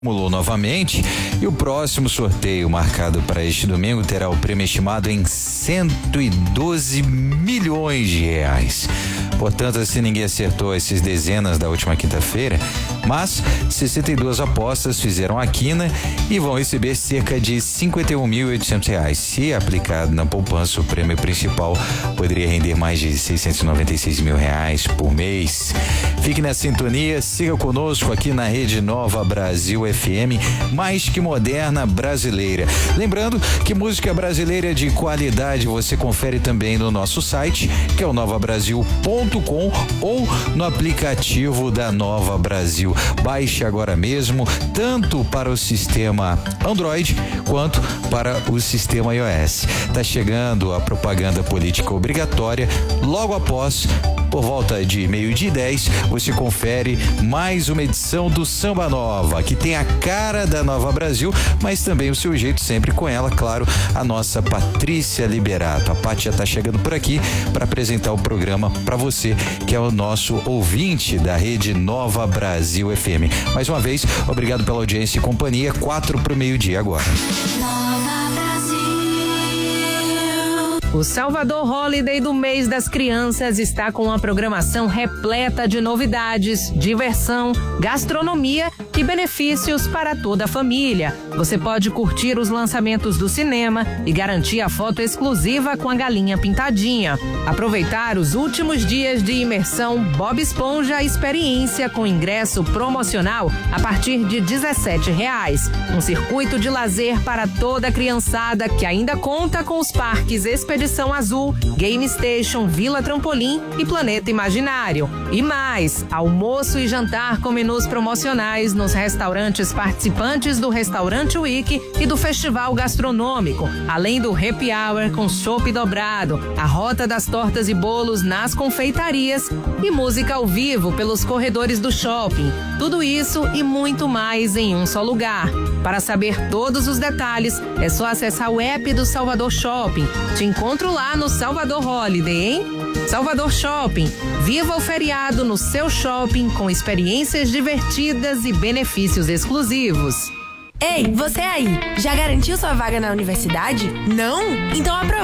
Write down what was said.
novamente, e o próximo sorteio marcado para este domingo terá o prêmio estimado em 112 milhões de reais. Portanto, assim, ninguém acertou essas dezenas da última quinta-feira, mas 62 apostas fizeram a quina e vão receber cerca de R$51.800. Se aplicado na poupança, o prêmio principal poderia render mais de R$696 mil por mês. Fique na sintonia, siga conosco aqui na Rede Nova Brasil FM, mais que moderna brasileira. Lembrando que música brasileira de qualidade você confere também no nosso site, que é o novabrasil.com, ou no aplicativo da Nova Brasil. Baixe agora mesmo, tanto para o sistema Android quanto para o sistema iOS. Tá chegando a propaganda política obrigatória. Logo após, por volta de 12:10, você confere mais uma edição do Samba Nova, que tem a cara da Nova Brasil, mas também o seu jeito, sempre com ela, claro, a nossa Patrícia Liberato. A Paty já tá chegando por aqui para apresentar o programa para você, que é o nosso ouvinte da Rede Nova Brasil FM. Mais uma vez, obrigado pela audiência e companhia. 4:00 agora. O Salvador Holiday do mês das crianças está com uma programação repleta de novidades, diversão, gastronomia e benefícios para toda a família. Você pode curtir os lançamentos do cinema e garantir a foto exclusiva com a galinha pintadinha. Aproveitar os últimos dias de imersão Bob Esponja Experiência com ingresso promocional a partir de R$17. Um circuito de lazer para toda a criançada que ainda conta com os parques Expedição Azul, Game Station, Vila Trampolim e Planeta Imaginário. E mais, almoço e jantar com menus promocionais nos restaurantes participantes do Restaurante Week e do Festival Gastronômico, além do Happy Hour com chopp dobrado, a rota das tortas e bolos nas confeitarias e música ao vivo pelos corredores do shopping. Tudo isso e muito mais em um só lugar. Para saber todos os detalhes, é só acessar o app do Salvador Shopping. Te encontro lá no Salvador Holiday, hein? Salvador Shopping. Viva o feriado no seu shopping com experiências divertidas e benefícios exclusivos. Ei, você aí, já garantiu sua vaga na universidade? Não? Então aproveita.